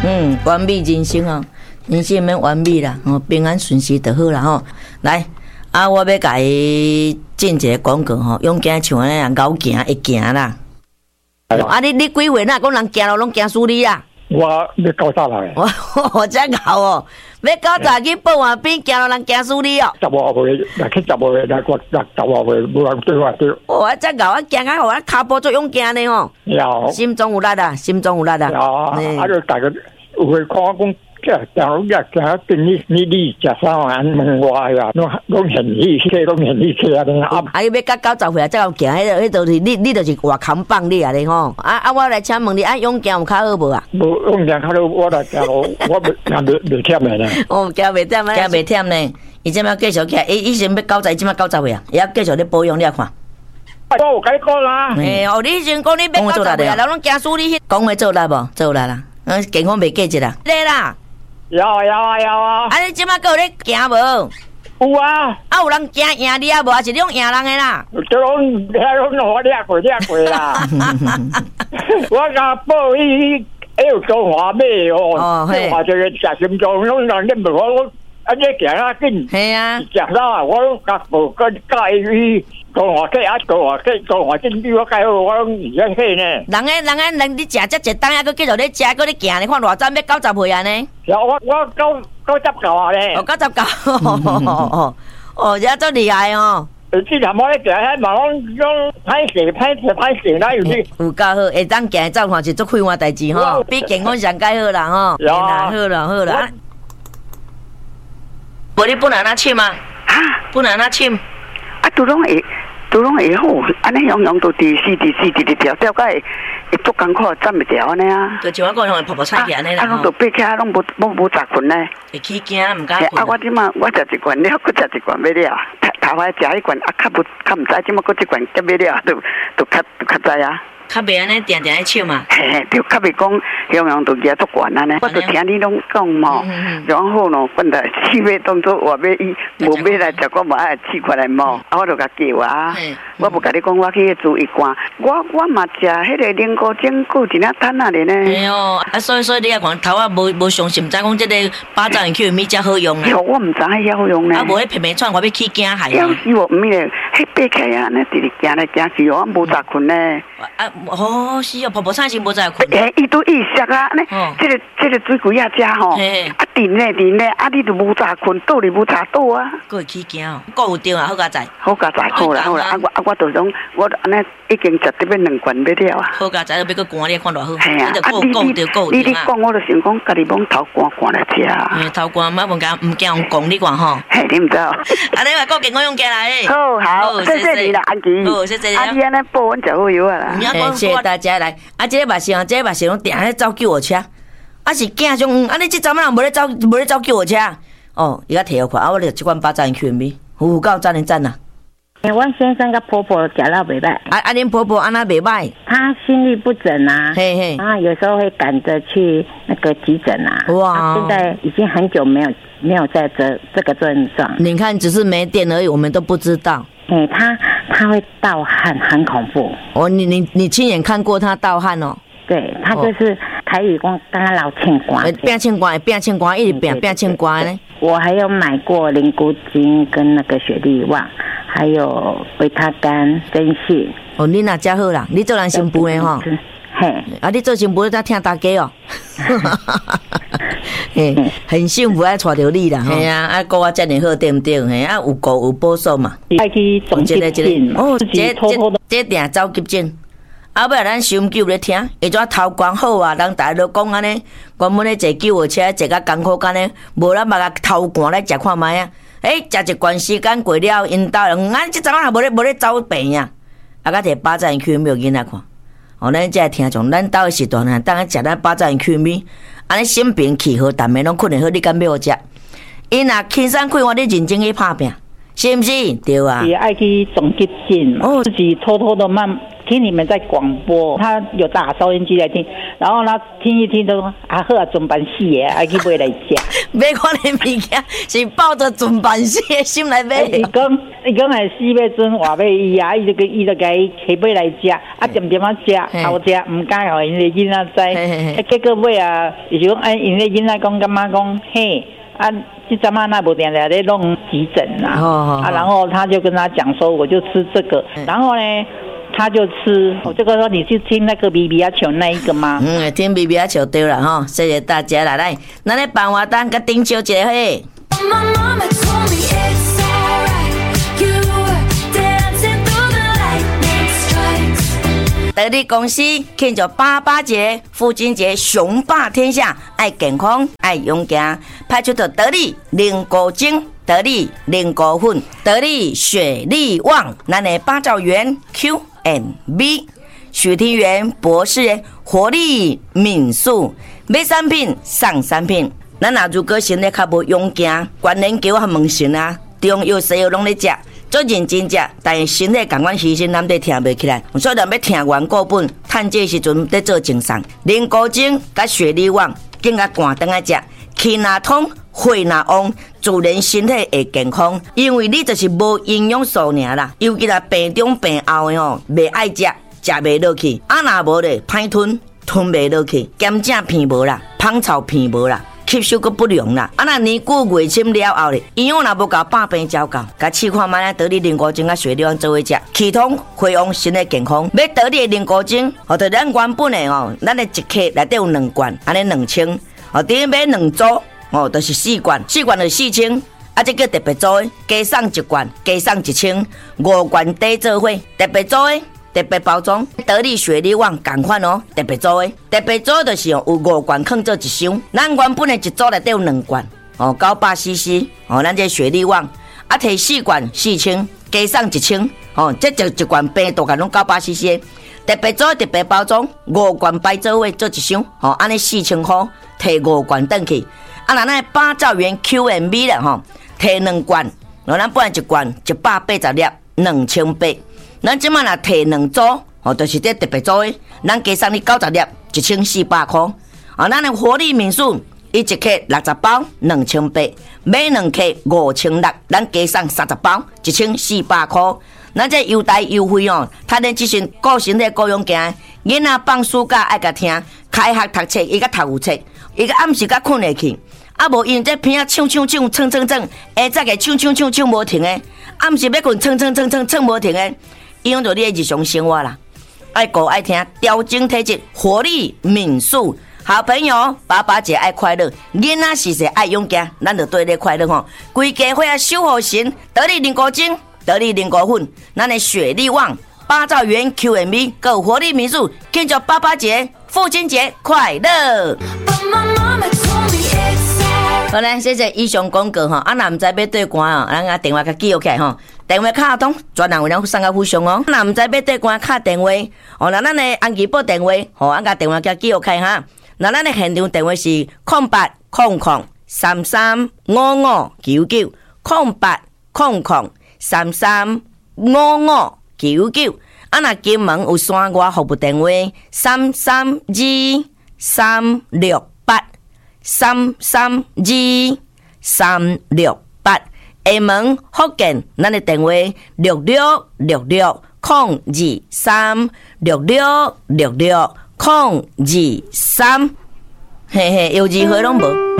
完美人生哦，人生免完美啦，平安顺遂就好啦吼。来，我要甲伊进一个广告吼，勇敢像安尼人咬行会行啦。你几岁哪讲人行路拢行输你啊？ 我要90来。 我真搞哦，要90去报完兵，行路人行输你哦。 15岁，来去15岁，来我15岁，无人对我对。 我真搞，我行啊，我脚步做勇敢的吼。 有。心中有力啊，心中有力啊。 有，就大家有会看讲。假如日跟你食啥玩问我呀？拢现伊车，拢现伊车啊！ 要到90岁啊，才有行，迄就是你就是活扛棒你啊！你吼，我来请问你，勇健有较好无啊？ 无勇健较好，我来行路，我袂忝的呢。 行袂忝啊，行袂忝呢。伊即摆继续起来，以前要90，即摆90岁啊，也继续咧保养，你看。 我有甲你讲啦。 你先讲你要90岁啊，人拢惊死你。讲话做力无？做力啦，健康袂过节啦。对啦。 有啊！ 你即摆还有咧行无？ 有啊！ 有人行赢你啊无？还是你用赢人的啦？ 拢我掠过啦！我甲报伊有中华买哦，中华这个食心脏，拢人咧问我，你行啊紧？ 系啊， 食啥？我拢甲报跟教伊。中华进比我介好，我拢而家去呢。 人你食遮一当还佫继续咧食，佫咧行，你看偌早要90岁啊呢？ 我99啊咧。 99。这足厉害哦。 之前我咧行，迄嘛拢歹势啦，有啲。 有够好，会当行走看是足快活代志吼，比健康上介好啦吼。好啦。无你本来哪凊啊？本来哪凊？ 都拢会好，安尼样都第四条，个会足艰苦，站袂掉安尼啊。 就像我讲，用泡泡菜起安尼啦。 拢都爬起来，拢无杂困呢。 会起惊，唔敢困。 我即马我食一罐了，佫食一罐要了。头摆食迄罐，较唔知，即马佫一罐急要了，都较知啊。 较袂安尼定咧笑嘛。 就较袂讲样都举足悬安尼。我就听你拢讲嘛，然后呢，本来4月当作话要伊无买来食，我无爱试过来嘛，我就甲叫啊。我无甲你讲，我去煮一罐，我嘛食迄个灵菇蒸骨一领摊啊咧呢。 哎哟，所以你也讲头啊无相信，唔知讲即个巴掌元米才好用啊。 我唔知遐好用呢。 无迄片串，我要起惊害。 是无唔咧，迄爬起啊，安尼直直行来行去，我无杂困呢。 是哦，婆婆菜是无在困。 伊都意识啊，安尼，这个水鬼啊食吼，电咧，你都无杂困，倒你无杂倒啊。 佫会起惊哦，有对啊，好加在。 好啦，我就讲，我安尼已经食得要2罐要了啊。 好加在，要佫寒，你看偌好。 系啊，你讲我就想讲，家己往头寒来食啊。 头寒嘛，唔惊用讲你讲吼。 嘿，你唔知哦。 你话健康用起来。 好，谢谢你啦，安琪。 好，谢谢你。 你安尼报阮就好药啊啦。 谢谢大家来。这个目痭拢定咧走救护车，是惊上你这阵人无咧走救护车。伊甲摕互看，我就即款巴掌元米，有够赞的赞啦。 阮先生甲婆婆食了袂歹。 恁婆婆安那袂歹？ 她心律不整啊，有时候会赶着去那个急诊啊。哇！现在已经很久没有在这个症状。 你看，只是没电而已，我们都不知道。 他会盗汗，很恐怖。 你亲眼看过他盗汗哦？ 对，他就是台语讲刚刚老清官， 变清官，一直变清官呢。 我还有买过灵菇精跟那个雪莉旺，还有维他甘、珍信。 你若真好啦，你做人幸福的吼。你做幸福在听大家哦。很幸福，爱带着你啦。系啊，顾我遮尔好，对不对？有顾有保守嘛。 爱去总急诊， 这定走急诊。后尾咱收音机有咧听，下怎头光好啊？人大家都讲安尼，原本咧坐救护车，坐甲艰苦干呢，无咱嘛甲头寒来食看卖啊。食一段时间过了，因兜人这阵啊无咧走病啊，甲摕巴掌元米囡仔看。咱这听众，咱兜的时段呢，当然食咱巴掌元米，安尼心平气和，逐暝拢困得好，你敢要食？因若轻松快活，你认真去拍拼。是不是？对啊。 也爱去总急诊，自己偷偷的听你们在广播，他有打收音机来听，然后他听一听都说啊好啊，准办死的，还去买来吃。 买看的物件是抱着准办死的心来买。 伊讲系4月阵话要伊啊，伊就甲伊去买来吃，啊点点啊吃，好吃，唔敢互因个囡仔知。结果尾啊，伊就讲因个囡仔讲感觉讲嘿啊。这阵啊，那不定在在弄急诊啊，然后他就跟他讲说，我就吃这个，然后呢，他就吃，我就跟他说你去听那个 BB 阿球那一个吗？ 听 BB 阿球对了哈，谢谢大家来，咱咧办活动，甲丁小姐嘿。得力公司庆祝88节、父亲节，雄霸天下，爱健康，爱勇敢，派出的得力灵果精、得力灵果粉、得力雪力旺，咱的八兆元 Q&B， 许庭元博士活力敏素，买产品上产品。咱若如果身体较无勇敢，关联叫我问神啊，中药西药拢咧食。做认真食，但是身体感官牺牲，咱得听袂起来。所以咱要听完过本，趁这时阵在做精神。灵果精甲雪力旺，更加寒顿来食，气若通，血若旺，自然身体会健康。因为你就是无营养素尔啦，尤其là病中病后的吼，袂爱食，食袂落去，啊若无咧，歹吞，吞袂落去，咸正片无啦，芳草片无啦。吸收个不良啦，啊那年久月深了后咧，营养若无够，百病照到，甲试看卖得力灵果精甲雪力旺做伙食，气通血旺，身体健康。要得力灵果精，或者咱原本的哦，咱的一克内底有2罐，安尼2000，哦，顶买2组，哦，就是4罐，4罐就4000，啊，这叫特别组的，加送1罐，加送1000，5罐底做伙，特别组的。特别包装，得力雪力旺同款哦，特别组的，特别组就是有5罐放做一箱，咱原本的一组内底有2罐哦，900cc 哦，咱这雪力旺啊，摕4罐4000，加送1000哦，这一罐病毒甲拢900cc， 特别组特别包装，5罐摆做伙做一箱哦，安尼4000块，摕5罐转去，啊，那咱8兆元 Q&B 啦吼，摕2罐，咱本来一罐180粒，2800。咱即摆若摕2组，哦，就是这特别组的，咱加送你90粒，1400块。哦，咱的活力敏素，伊1克60包，2800，买2克5600，咱加送30包，1400块。咱这优待优惠哦，他连即阵顾身体顾勇健，囡仔放暑假爱甲听，开学读册伊甲读有册，伊甲暗时甲困下去。啊，无因这片啊唱，下早个唱无停的，暗时要困唱无停的。影响到你的日常生活啦，爱顾爱听，调整体质，活力敏素。好朋友，88节爱快乐，囡仔时时爱勇敢，咱就对你快乐吼。规家伙啊守护神，得力灵果精，得力灵果粉，咱的雪力旺，8兆元 Q&B， 够活力敏素，庆祝88节，父亲节快乐。好嘞，谢谢以上广告吼，啊，若唔知要对歌哦，咱啊电话甲记录起来吼，电话卡通专人为咱送到附上哦。若唔知要对歌卡电话，哦，那咱的安吉宝电话，吼，咱甲电话甲记录起来哈。那咱的现场电话是0800335599，0800335599。啊，若金门有山外服务电话332368。厦门福建，咱的电话666602366623，嘿嘿，有机会拢无。